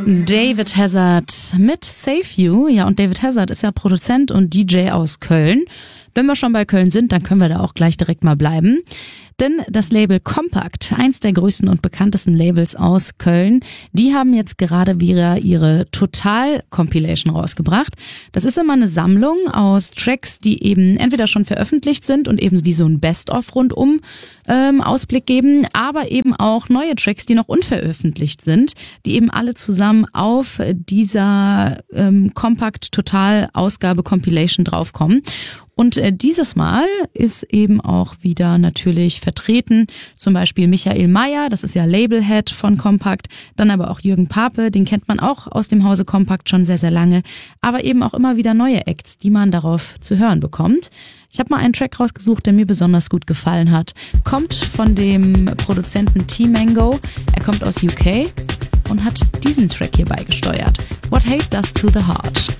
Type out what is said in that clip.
David Hazard mit Save You. Ja, und David Hazard ist ja Produzent und DJ aus Köln. Wenn wir schon bei Köln sind, dann können wir da auch gleich direkt mal bleiben. Denn das Label Kompakt, eins der größten und bekanntesten Labels aus Köln, die haben jetzt gerade wieder ihre Total-Compilation rausgebracht. Das ist immer eine Sammlung aus Tracks, die eben entweder schon veröffentlicht sind und eben wie so ein Best-of rundum Ausblick geben, aber eben auch neue Tracks, die noch unveröffentlicht sind, die eben alle zusammen auf dieser Kompakt-Total-Ausgabe-Compilation draufkommen. Und dieses Mal ist eben auch wieder natürlich vertreten, zum Beispiel Michael Mayer, das ist ja Labelhead von Kompakt, dann aber auch Jürgen Pape, den kennt man auch aus dem Hause Kompakt schon sehr, sehr lange, aber eben auch immer wieder neue Acts, die man darauf zu hören bekommt. Ich habe mal einen Track rausgesucht, der mir besonders gut gefallen hat. Kommt von dem Produzenten T-Mango, er kommt aus UK und hat diesen Track hier beigesteuert. What Hate Does to the Heart.